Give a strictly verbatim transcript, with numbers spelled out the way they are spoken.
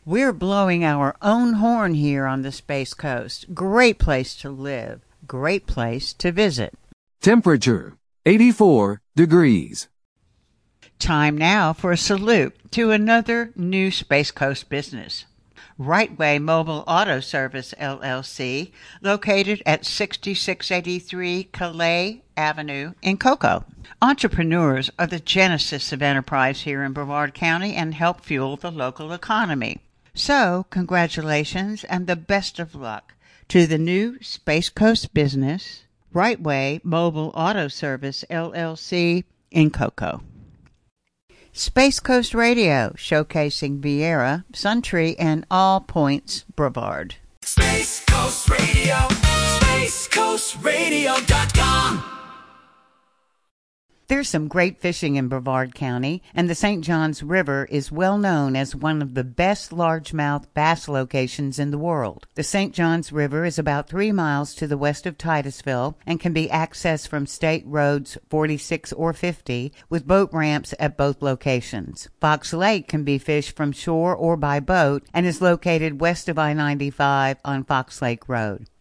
We're blowing our own horn here on the Space Coast. Great place to live. Great place to visit. Temperature, eighty-four degrees. Time now for a salute to another new Space Coast business. Rightway Mobile Auto Service, L L C, located at sixty-six eighty-three Calais Avenue in Cocoa. Entrepreneurs are the genesis of enterprise here in Brevard County and help fuel the local economy. So, congratulations and the best of luck to the new Space Coast business, Rightway Mobile Auto Service, L L C, in Cocoa. Space Coast Radio, showcasing Viera, Suntree, and All Points, Brevard. Space Coast Radio, space coast radio dot com. There's some great fishing in Brevard County, and the Saint Johns River is well known as one of the best largemouth bass locations in the world. The Saint Johns River is about three miles to the west of Titusville and can be accessed from State Roads forty-six or fifty, with boat ramps at both locations. Fox Lake can be fished from shore or by boat and is located west of I ninety-five on Fox Lake Road.